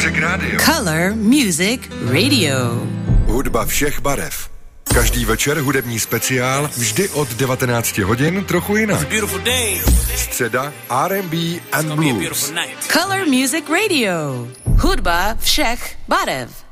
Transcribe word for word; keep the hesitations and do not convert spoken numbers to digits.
Music Radio. Color Music Radio. Hudba všech barev. Každý večer hudební speciál, vždy od devatenáct hodin, trochu jinak. Středa R and B and Blues. Color Music Radio. Hudba všech barev.